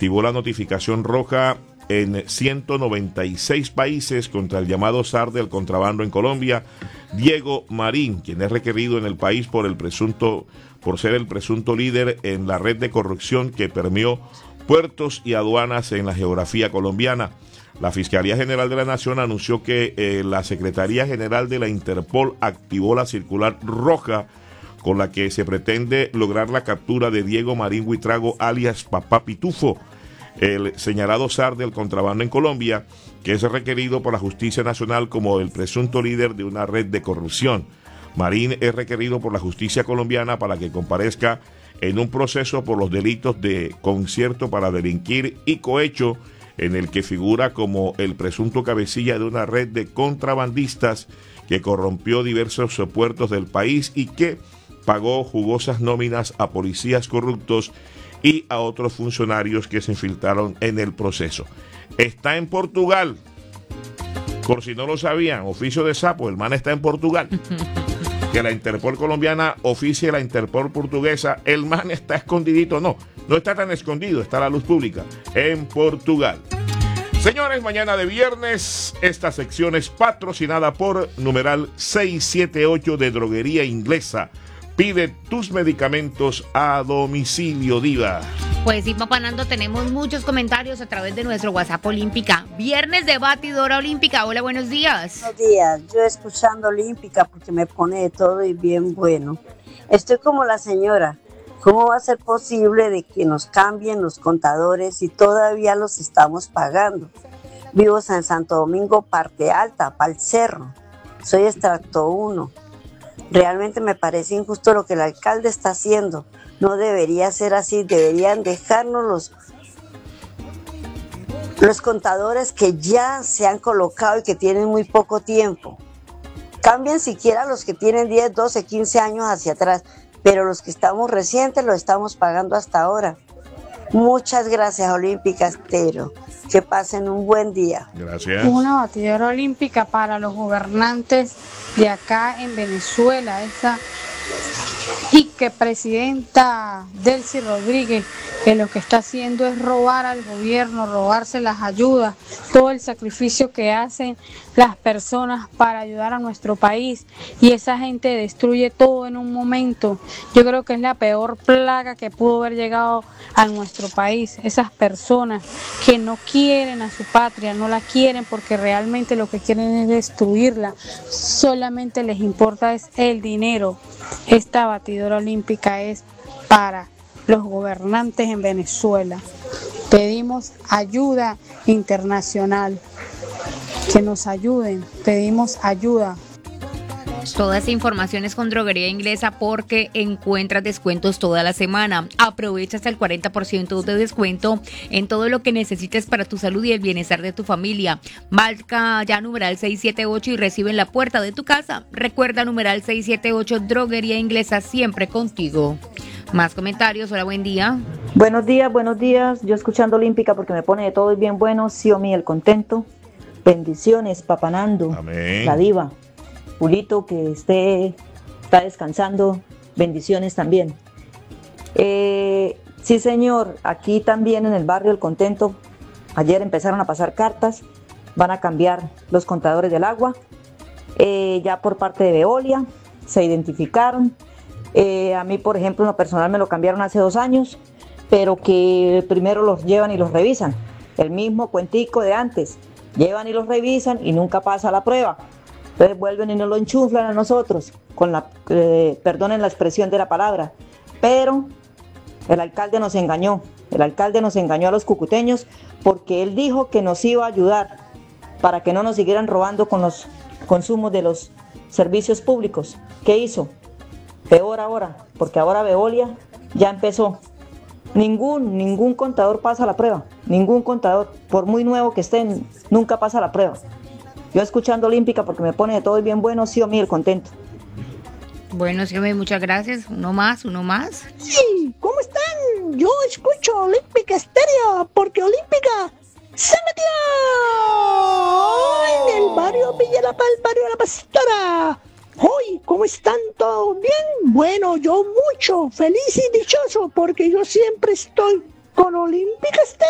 activó la notificación roja en 196 países contra el llamado zar del contrabando en Colombia, Diego Marín, quien es requerido en el país por ser el presunto líder en la red de corrupción que permeó puertos y aduanas en la geografía colombiana. La Fiscalía General de la Nación anunció que la Secretaría General de la Interpol activó la circular roja con la que se pretende lograr la captura de Diego Marín Buitrago, alias Papá Pitufo, el señalado zar del contrabando en Colombia, que es requerido por la Justicia Nacional como el presunto líder de una red de corrupción. Marín es requerido por la justicia colombiana para que comparezca en un proceso por los delitos de concierto para delinquir y cohecho, en el que figura como el presunto cabecilla de una red de contrabandistas que corrompió diversos puertos del país y que pagó jugosas nóminas a policías corruptos y a otros funcionarios que se infiltraron en el proceso. Está en Portugal, por si no lo sabían, oficio de sapo, el man está en Portugal. Que la Interpol colombiana oficie a la Interpol portuguesa, el man está escondidito, no está tan escondido, está a la luz pública, en Portugal. Señores, mañana de viernes, esta sección es patrocinada por numeral 678 de Droguería Inglesa. Pide tus medicamentos a domicilio, Diva. Pues sí, Papá Nando, tenemos muchos comentarios a través de nuestro WhatsApp Olímpica. Viernes de Batidora Olímpica. Hola, buenos días. Buenos días. Yo escuchando Olímpica porque me pone de todo y bien bueno. Estoy como la señora. ¿Cómo va a ser posible de que nos cambien los contadores y todavía los estamos pagando? Vivo en Santo Domingo, Parte Alta, Pal Cerro. Soy extracto 1. Realmente me parece injusto lo que el alcalde está haciendo. No debería ser así, deberían dejarnos los contadores que ya se han colocado y que tienen muy poco tiempo. Cambien siquiera los que tienen 10, 12, 15 años hacia atrás, pero los que estamos recientes los estamos pagando hasta ahora. Muchas gracias, Olímpica Estero. Que pasen un buen día. Gracias. Una batidora olímpica para los gobernantes de acá en Venezuela, esa y que presidenta Delcy Rodríguez, que lo que está haciendo es robar al gobierno, robarse las ayudas, todo el sacrificio que hacen las personas para ayudar a nuestro país, y esa gente destruye todo en un momento. Yo creo que es la peor plaga que pudo haber llegado a nuestro país, esas personas que no quieren a su patria, no la quieren porque realmente lo que quieren es destruirla, solamente les importa es el dinero. Esta batidora olímpica es para los gobernantes en Venezuela. Pedimos ayuda internacional, que nos ayuden, pedimos ayuda. Toda esa información es con Droguería Inglesa porque encuentras descuentos toda la semana. Aprovecha hasta el 40% de descuento en todo lo que necesites para tu salud y el bienestar de tu familia. Marca ya numeral 678 y recibe en la puerta de tu casa. Recuerda numeral 678, Droguería Inglesa, siempre contigo. Más comentarios. Hola, buen día. Buenos días. Yo escuchando Olímpica porque me pone de todo y bien bueno. Siomi, el contento. Bendiciones, Papá Nando. Amén. La diva. Julito, que está descansando, bendiciones también. Sí, señor, aquí también en el barrio El Contento, ayer empezaron a pasar cartas, van a cambiar los contadores del agua, ya por parte de Veolia, se identificaron. A mí, por ejemplo, en lo personal me lo cambiaron hace 2 años, pero que primero los llevan y los revisan, el mismo cuentico de antes, llevan y los revisan y nunca pasa la prueba. Entonces vuelven y nos lo enchuflan a nosotros, perdonen la expresión de la palabra, pero el alcalde nos engañó a los cucuteños porque él dijo que nos iba a ayudar para que no nos siguieran robando con los consumos de los servicios públicos. ¿Qué hizo? Peor ahora, porque ahora Veolia ya empezó. Ningún contador pasa la prueba, ningún contador, por muy nuevo que estén, nunca pasa la prueba. Yo escuchando Olímpica porque me pone de todo y bien bueno, Siomi, el contento. Bueno, Siomi, muchas gracias. Uno más. Sí, ¿cómo están? Yo escucho Olímpica Estéreo porque Olímpica se metió en el barrio Villalapa, el barrio de La Pastora. Hoy, ¿cómo están? ¿Todo bien? Bueno, yo mucho feliz y dichoso porque yo siempre estoy con Olímpica Estéreo.